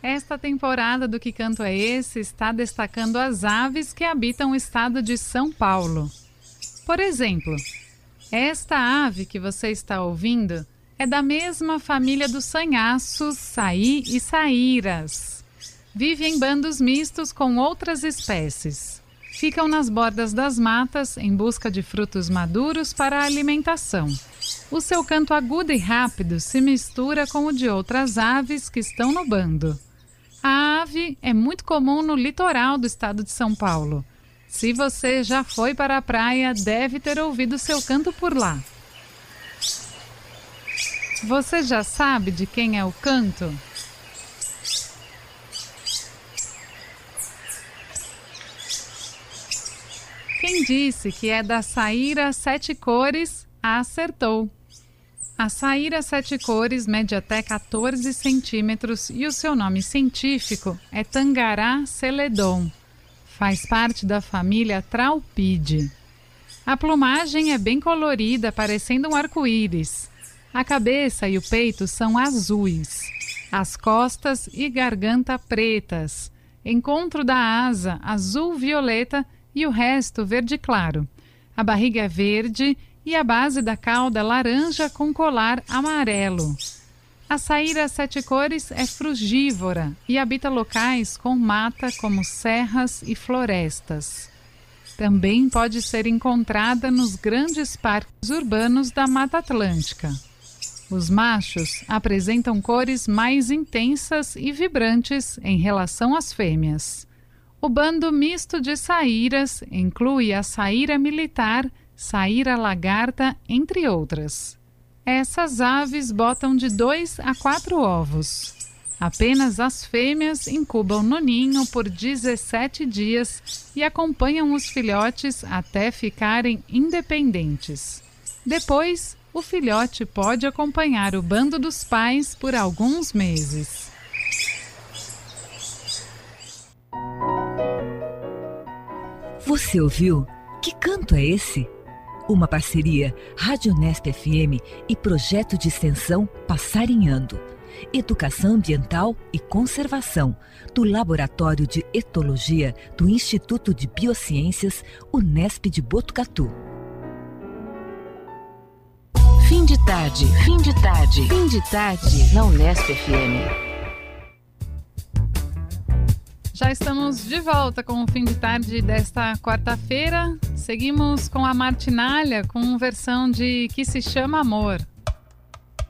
Esta temporada do Que Canto é Esse está destacando as aves que habitam o estado de São Paulo. Por exemplo, esta ave que você está ouvindo é da mesma família dos sanhaços, saí e saíras. Vive em bandos mistos com outras espécies. Ficam nas bordas das matas em busca de frutos maduros para a alimentação. O seu canto agudo e rápido se mistura com o de outras aves que estão no bando. A ave é muito comum no litoral do estado de São Paulo. Se você já foi para a praia, deve ter ouvido seu canto por lá. Você já sabe de quem é o canto? Quem disse que é da saíra sete cores, acertou. A saíra sete cores mede até 14 centímetros e o seu nome científico é Tangará celedon. Faz parte da família Traupide. A plumagem é bem colorida, parecendo um arco-íris. A cabeça e o peito são azuis. As costas e garganta pretas. Encontro da asa azul-violeta e o resto verde claro. A barriga é verde e a base da cauda laranja com colar amarelo. A saíra sete cores é frugívora e habita locais com mata como serras e florestas. Também pode ser encontrada nos grandes parques urbanos da Mata Atlântica. Os machos apresentam cores mais intensas e vibrantes em relação às fêmeas. O bando misto de saíras inclui a saíra militar, saíra lagarta, entre outras. Essas aves botam de 2 a 4 ovos. Apenas as fêmeas incubam no ninho por 17 dias e acompanham os filhotes até ficarem independentes. Depois, o filhote pode acompanhar o bando dos pais por alguns meses. Você ouviu? Que canto é esse? Uma parceria Rádio Unesp FM e projeto de extensão Passarinhando. Educação ambiental e conservação do Laboratório de Etologia do Instituto de Biociências Unesp de Botucatu. Fim de tarde, fim de tarde, fim de tarde na Unesp FM. Já estamos de volta com o fim de tarde desta quarta-feira. Seguimos com a Martinália com versão de Que Se Chama Amor.